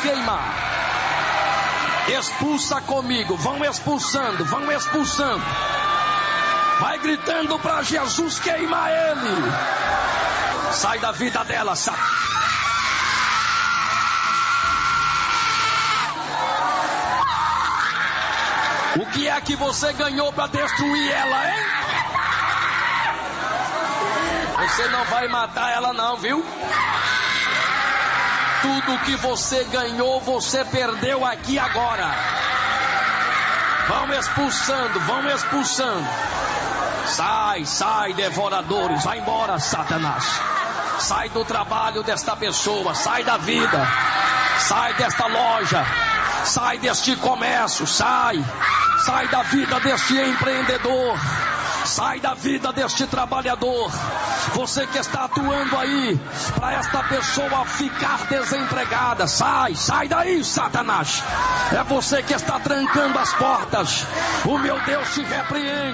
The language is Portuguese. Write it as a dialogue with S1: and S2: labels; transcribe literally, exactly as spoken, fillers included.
S1: queimar. Expulsa comigo, vão expulsando, vão expulsando. Vai gritando para Jesus queimar ele. Sai da vida dela, sai. O que é que você ganhou para destruir ela, hein? Você não vai matar ela não, viu? Tudo que você ganhou, você perdeu aqui agora. Vão expulsando, vão expulsando. Sai, sai, devoradores, vai embora, Satanás. Sai do trabalho desta pessoa, sai da vida, sai desta loja, sai deste comércio, sai, sai da vida deste empreendedor, sai da vida deste trabalhador. Você que está atuando aí para esta pessoa ficar desempregada, sai, sai daí, Satanás. É você que está trancando as portas. O meu Deus te repreende.